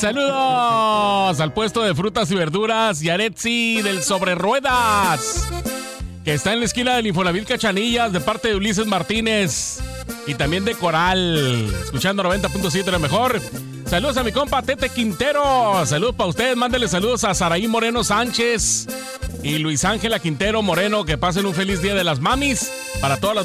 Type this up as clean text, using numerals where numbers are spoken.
Saludos al puesto de frutas y verduras Yaretsi del Sobre Ruedas, que está en la esquina del Infonavit Cachanillas, de parte de Ulises Martínez y también de Coral, escuchando 90.7 la mejor. Saludos a mi compa Tete Quintero. Saludos para ustedes. Mándale saludos a Saraí Moreno Sánchez y Luis Ángela Quintero Moreno. Que pasen un feliz día de las mamis para todas las